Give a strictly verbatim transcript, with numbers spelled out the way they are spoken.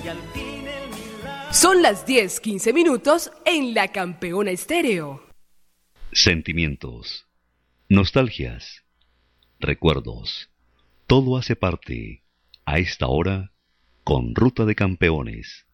Son las diez quince minutos en La Campeona Estéreo. Sentimientos, nostalgias, recuerdos, todo hace parte, a esta hora, con Ruta de Campeones.